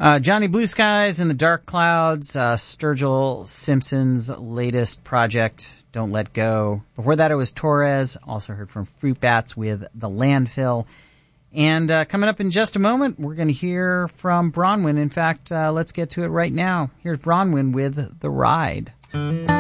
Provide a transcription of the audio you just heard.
Johnny Blue Skies and the Dark Clouds, Sturgill Simpson's latest project, Don't Let Go. Before that, it was Torres. Also heard from Fruit Bats with The Landfill. And coming up in just a moment, we're going to hear from Bronwyn. In fact, let's get to it right now. Here's Bronwyn with The Ride.